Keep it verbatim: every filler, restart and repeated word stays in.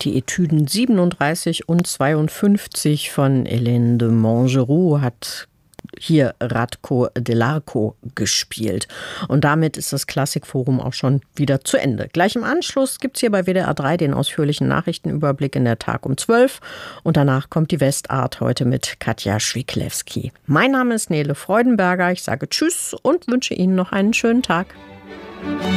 Die Etüden siebenunddreißig und zweiundfünfzig von Hélène de Montgeroux hat hier Radko Delarco gespielt. Und damit ist das Klassikforum auch schon wieder zu Ende. Gleich im Anschluss gibt es hier bei W D R drei den ausführlichen Nachrichtenüberblick in der Tag um zwölf. Und danach kommt die Westart heute mit Katja Schwiklewski. Mein Name ist Nele Freudenberger. Ich sage Tschüss und wünsche Ihnen noch einen schönen Tag.